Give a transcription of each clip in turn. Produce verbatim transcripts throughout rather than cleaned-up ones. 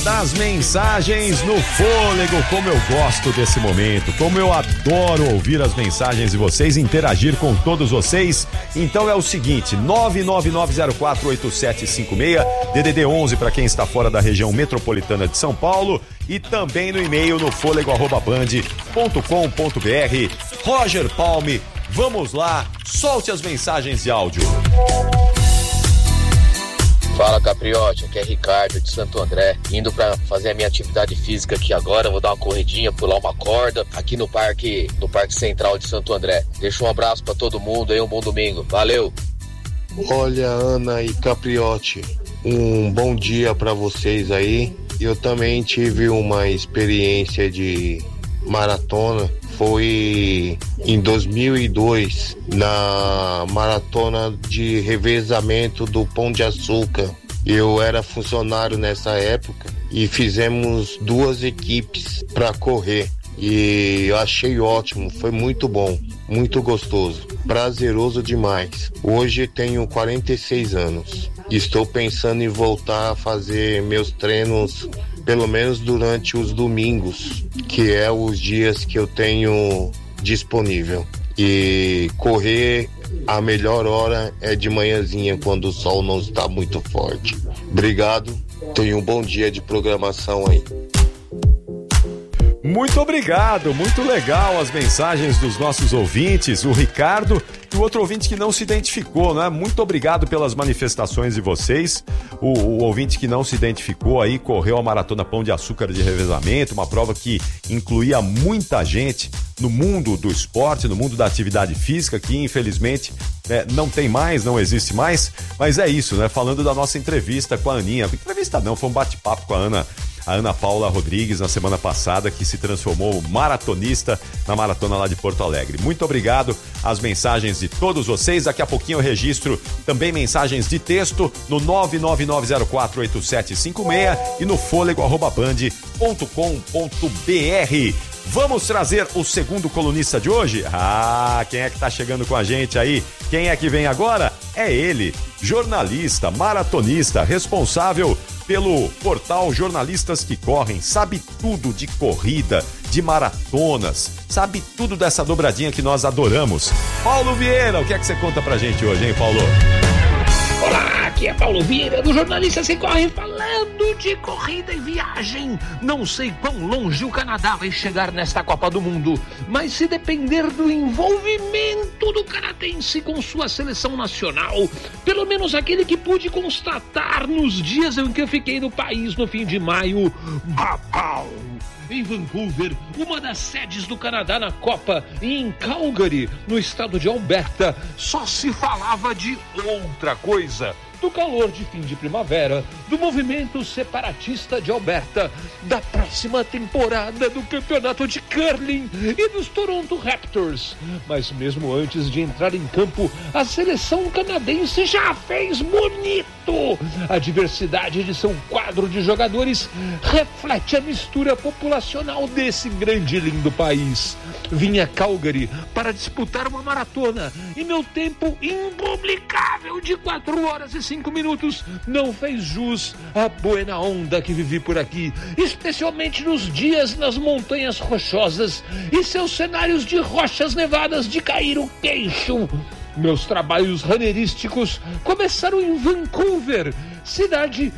das mensagens no Fôlego. Como eu gosto desse momento, como eu adoro ouvir as mensagens de vocês, interagir com todos vocês. Então é o seguinte, nove nove nove zero quatro oito sete cinco seis, D D D onze para quem está fora da região metropolitana de São Paulo, e também no e-mail no fôlego arroba band ponto com ponto br. Roger Palme, vamos lá, solte as mensagens de áudio. Fala, Capriote, aqui é Ricardo de Santo André, indo pra fazer a minha atividade física aqui agora. Vou dar uma corridinha, pular uma corda aqui no parque, no Parque Central de Santo André. Deixa um abraço pra todo mundo aí, um bom domingo, valeu. Olha, Ana e Capriote, um bom dia pra vocês aí. Eu também tive uma experiência de maratona, foi em dois mil e dois, na maratona de revezamento do Pão de Açúcar. Eu era funcionário nessa época e fizemos duas equipes para correr e eu achei ótimo, foi muito bom, muito gostoso, prazeroso demais. Hoje tenho quarenta e seis anos, estou pensando em voltar a fazer meus treinos pelo menos durante os domingos, que é os dias que eu tenho disponível. E correr, a melhor hora é de manhãzinha, quando o sol não está muito forte. Obrigado, tenha um bom dia de programação aí. Muito obrigado, muito legal as mensagens dos nossos ouvintes, o Ricardo e o outro ouvinte que não se identificou, né? Muito obrigado pelas manifestações de vocês. O, o ouvinte que não se identificou aí correu a Maratona Pão de Açúcar de revezamento, uma prova que incluía muita gente no mundo do esporte, no mundo da atividade física, que infelizmente né, não tem mais, não existe mais, mas é isso, né? Falando da nossa entrevista com a Aninha, entrevista não, foi um bate-papo com a Ana, a Ana Paula Rodrigues na semana passada, que se transformou maratonista na maratona lá de Porto Alegre. Muito obrigado às mensagens de todos vocês. Daqui a pouquinho eu registro também mensagens de texto no nove nove nove zero quatro oito sete cinco seis e no fôlego arroba band ponto com ponto br. Vamos trazer o segundo colunista de hoje? Ah, quem é que tá chegando com a gente aí? Quem é que vem agora? É ele, jornalista, maratonista, responsável pelo portal Jornalistas que Correm, sabe tudo de corrida, de maratonas, sabe tudo dessa dobradinha que nós adoramos. Paulo Vieira, o que é que você conta pra gente hoje, hein, Paulo? Olá, aqui é Paulo Vieira, do Jornalistas que Correm, falando de corrida e viagem. Não sei quão longe o Canadá vai chegar nesta Copa do Mundo, mas se depender do envolvimento do canadense com sua seleção nacional, pelo menos aquele que pude constatar nos dias em que eu fiquei no país no fim de maio, babau! Em Vancouver, uma das sedes do Canadá na Copa, e em Calgary, no estado de Alberta, só se falava de outra coisa. Do calor de fim de primavera, do movimento separatista de Alberta, da próxima temporada do campeonato de curling e dos Toronto Raptors. Mas mesmo antes de entrar em campo, a seleção canadense já fez bonito. A diversidade de seu quadro de jogadores reflete a mistura populacional desse grande e lindo país. Vim a Calgary para disputar uma maratona e meu tempo impublicável de quatro horas e cinco minutos não fez jus à buena onda que vivi por aqui, especialmente nos dias nas montanhas rochosas e seus cenários de rochas nevadas de cair o queixo. Meus trabalhos runnerísticos começaram em Vancouver, cidade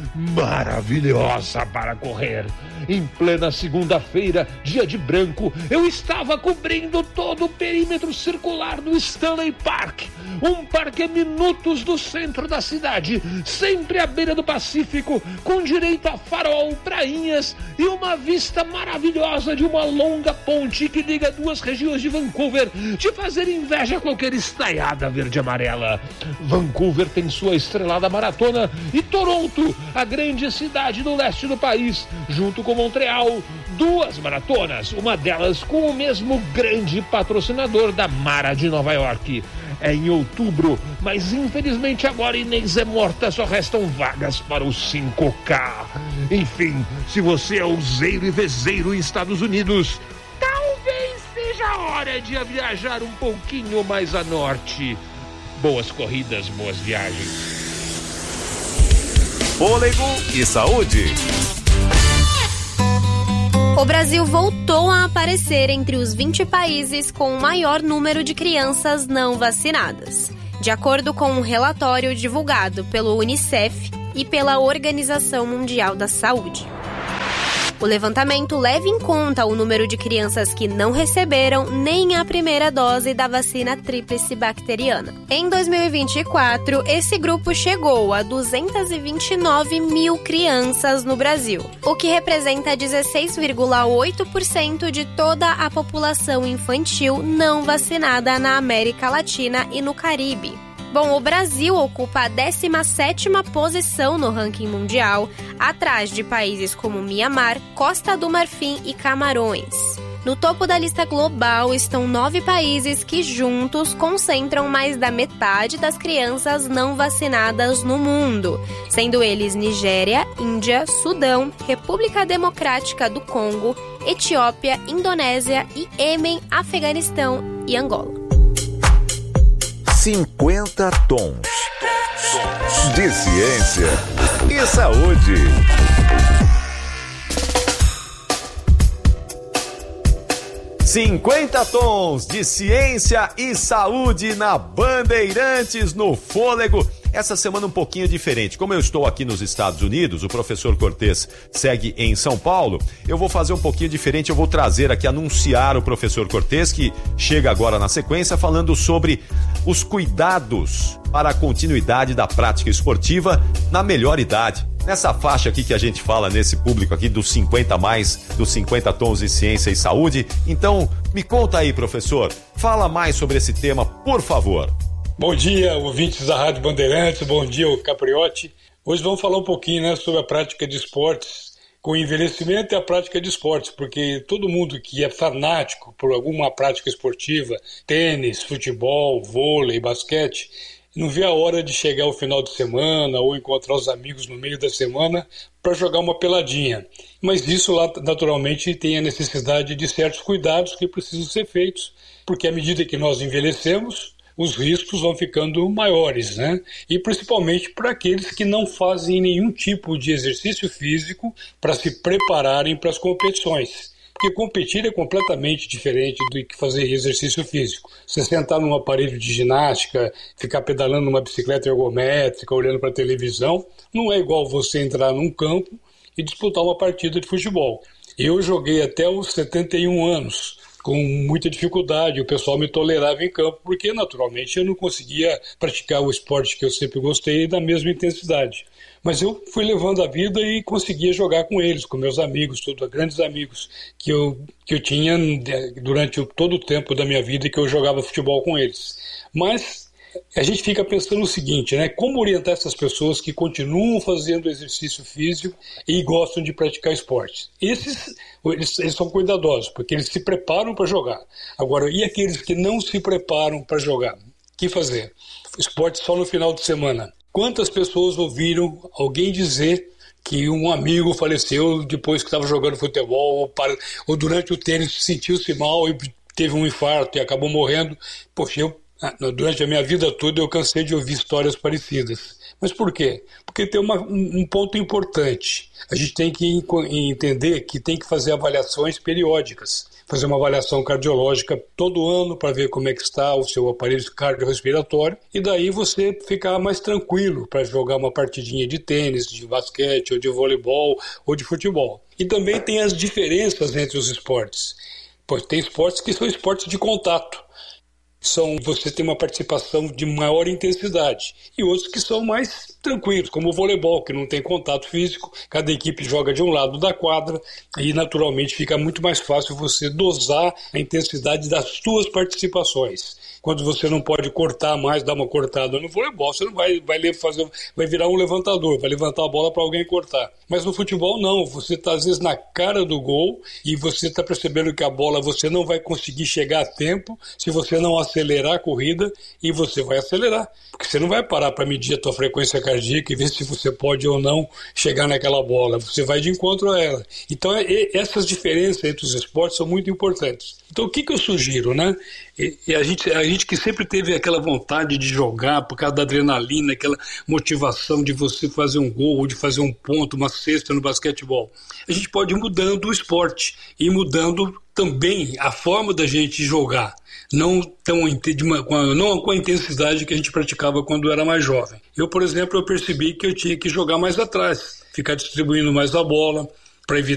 maravilhosa para correr. Em plena segunda-feira, dia de branco, eu estava cobrindo todo o perímetro circular do Stanley Park, um parque a minutos do centro da cidade, sempre à beira do Pacífico, com direito a farol, prainhas e uma vista maravilhosa de uma longa ponte que liga duas regiões de Vancouver, de fazer inveja a qualquer estaiada verde e amarela. Vancouver tem sua estrelada maratona e Toronto, a grande cidade do leste do país, junto com Montreal, duas maratonas, uma delas com o mesmo grande patrocinador da Mara de Nova York. É em outubro, mas infelizmente agora Inês é morta, só restam vagas para o cinco K. Enfim, se você é useiro e vezeiro em Estados Unidos, talvez seja a hora de viajar um pouquinho mais a norte. Boas corridas, boas viagens. Fôlego e saúde. O Brasil voltou a aparecer entre os vinte países com o maior número de crianças não vacinadas, de acordo com um relatório divulgado pelo Unicef e pela Organização Mundial da Saúde. O levantamento leva em conta o número de crianças que não receberam nem a primeira dose da vacina tríplice bacteriana. Em dois mil e vinte e quatro, esse grupo chegou a duzentos e vinte e nove mil crianças no Brasil, o que representa dezesseis vírgula oito por cento de toda a população infantil não vacinada na América Latina e no Caribe. Bom, o Brasil ocupa a décima sétima posição no ranking mundial, atrás de países como Mianmar, Costa do Marfim e Camarões. No topo da lista global estão nove países que juntos concentram mais da metade das crianças não vacinadas no mundo, sendo eles Nigéria, Índia, Sudão, República Democrática do Congo, Etiópia, Indonésia, Iêmen, Afeganistão e Angola. cinquenta tons de ciência e saúde. cinquenta tons de ciência e saúde na Bandeirantes no Fôlego. Essa semana um pouquinho diferente. Como eu estou aqui nos Estados Unidos, o professor Cortez segue em São Paulo, eu vou fazer um pouquinho diferente, eu vou trazer aqui, anunciar o professor Cortez, que chega agora na sequência, falando sobre os cuidados para a continuidade da prática esportiva na melhor idade. Nessa faixa aqui que a gente fala, nesse público aqui dos cinquenta mais, dos cinquenta tons de ciência e saúde. Então, me conta aí, professor, fala mais sobre esse tema, por favor. Bom dia, ouvintes da Rádio Bandeirantes, bom dia, o Capriotti. Hoje vamos falar um pouquinho, né, sobre a prática de esportes, com o envelhecimento e a prática de esportes, porque todo mundo que é fanático por alguma prática esportiva, tênis, futebol, vôlei, basquete, não vê a hora de chegar ao final de semana ou encontrar os amigos no meio da semana para jogar uma peladinha. Mas isso lá, naturalmente, tem a necessidade de certos cuidados que precisam ser feitos, porque à medida que nós envelhecemos, os riscos vão ficando maiores, né? E principalmente para aqueles que não fazem nenhum tipo de exercício físico para se prepararem para as competições. Porque competir é completamente diferente do que fazer exercício físico. Você sentar num aparelho de ginástica, ficar pedalando numa bicicleta ergométrica, olhando para a televisão, não é igual você entrar num campo e disputar uma partida de futebol. Eu joguei até os setenta e um anos, com muita dificuldade, o pessoal me tolerava em campo, porque naturalmente eu não conseguia praticar o esporte que eu sempre gostei da mesma intensidade. Mas eu fui levando a vida e conseguia jogar com eles, com meus amigos, tudo, grandes amigos que eu, que eu tinha durante todo o tempo da minha vida que eu jogava futebol com eles. Mas a gente fica pensando o seguinte, né? Como orientar essas pessoas que continuam fazendo exercício físico e gostam de praticar esporte? Esses, eles, eles são cuidadosos, porque eles se preparam para jogar. Agora, e aqueles que não se preparam para jogar? O que fazer? Esporte só no final de semana. Quantas pessoas ouviram alguém dizer que um amigo faleceu depois que estava jogando futebol ou, para, ou durante o tênis sentiu-se mal e teve um infarto e acabou morrendo? Poxa, eu durante a minha vida toda eu cansei de ouvir histórias parecidas. Mas por quê? Porque tem uma, um ponto importante. A gente tem que entender que tem que fazer avaliações periódicas. Fazer uma avaliação cardiológica todo ano para ver como é que está o seu aparelho cardiorrespiratório e daí você ficar mais tranquilo para jogar uma partidinha de tênis, de basquete, ou de voleibol, ou de futebol. E também tem as diferenças entre os esportes. Pois tem esportes que são esportes de contato. São, você tem uma participação de maior intensidade, e outros que são mais tranquilos, como o voleibol, que não tem contato físico, cada equipe joga de um lado da quadra, e naturalmente fica muito mais fácil você dosar a intensidade das suas participações. Quando você não pode cortar mais, dar uma cortada no voleibol, você não vai, vai, fazer, vai virar um levantador, vai levantar a bola para alguém cortar. Mas no futebol não, você está às vezes na cara do gol e você está percebendo que a bola você não vai conseguir chegar a tempo se você não acelerar a corrida, e você vai acelerar, porque você não vai parar para medir a tua frequência cardíaca e ver se você pode ou não chegar naquela bola, você vai de encontro a ela. Então é, essas diferenças entre os esportes são muito importantes. Então o que, que eu sugiro, né? E, e a, gente, a gente que sempre teve aquela vontade de jogar por causa da adrenalina, aquela motivação de você fazer um gol, de fazer um ponto, uma cesta no basquetebol. A gente pode ir mudando o esporte e mudando também a forma da gente jogar, não, tão, não com a intensidade que a gente praticava quando era mais jovem. Eu, por exemplo, eu percebi que eu tinha que jogar mais atrás, ficar distribuindo mais a bola, para